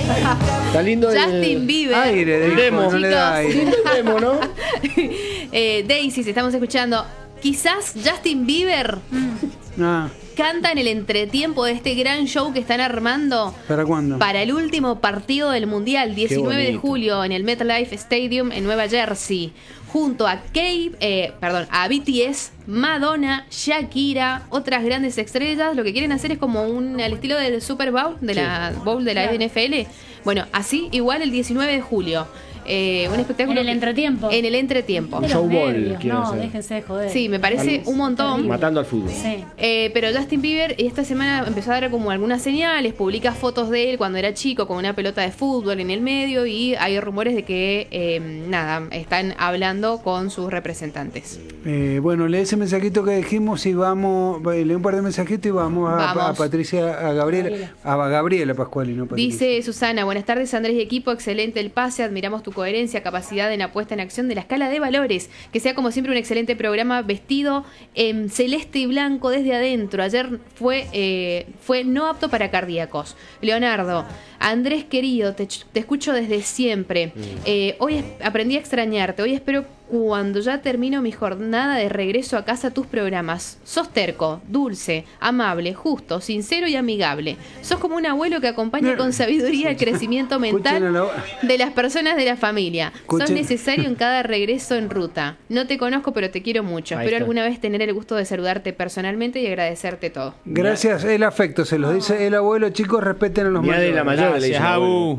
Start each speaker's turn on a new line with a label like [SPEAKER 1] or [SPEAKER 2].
[SPEAKER 1] Está lindo
[SPEAKER 2] Justin Bieber.
[SPEAKER 3] Aire, de
[SPEAKER 1] demo.
[SPEAKER 3] no le da aire.
[SPEAKER 1] Lindo el demo, ¿no?
[SPEAKER 2] Daisy, si estamos escuchando. Quizás Justin Bieber
[SPEAKER 3] Ah,
[SPEAKER 2] canta en el entretiempo de este gran show que están armando
[SPEAKER 3] ¿para cuándo?
[SPEAKER 2] para el último partido del Mundial, 19 de
[SPEAKER 1] bonito.
[SPEAKER 2] julio, en el MetLife Stadium en Nueva Jersey, junto a a BTS, Madonna, Shakira, otras grandes estrellas. Lo que quieren hacer es como al estilo del Super Bowl, de la Bowl de la NFL. Bueno, así igual el 19 de julio. Un espectáculo.
[SPEAKER 4] En el entretiempo.
[SPEAKER 2] En el entretiempo.
[SPEAKER 1] Un show ball,
[SPEAKER 4] Nervios,
[SPEAKER 1] quieren
[SPEAKER 4] no,
[SPEAKER 1] hacer.
[SPEAKER 4] déjense de joder.
[SPEAKER 2] Sí, me parece un montón.
[SPEAKER 1] Matando al fútbol.
[SPEAKER 4] Sí.
[SPEAKER 2] Pero Justin Bieber esta semana empezó a dar como algunas señales, publica fotos de él cuando era chico con una pelota de fútbol en el medio y hay rumores de que, están hablando con sus representantes.
[SPEAKER 3] Bueno, lee ese mensajito que dijimos y vamos, lee un par de mensajitos y vamos a Patricia, a Gabriela Pascual y no Patricia.
[SPEAKER 2] Dice Susana, buenas tardes Andrés y equipo, excelente el pase, admiramos tu coherencia, capacidad en la puesta en acción de la escala de valores, que sea como siempre un excelente programa vestido en celeste y blanco desde adentro. Ayer fue no apto para cardíacos. Leonardo, Andrés querido, te escucho desde siempre. Hoy aprendí a extrañarte, hoy espero cuando ya termino mi jornada de regreso a casa tus programas. Sos terco, dulce, amable, justo, sincero y amigable. Sos como un abuelo que acompaña con sabiduría el crecimiento mental de las personas de la familia. Sos necesario en cada regreso en ruta. No te conozco, pero te quiero mucho. Espero alguna vez tener el gusto de saludarte personalmente y agradecerte todo.
[SPEAKER 3] Gracias, el afecto, se los dice el abuelo. Chicos, respeten a los
[SPEAKER 1] Día de
[SPEAKER 3] mayores.
[SPEAKER 1] la mayor, le dice el abuelo.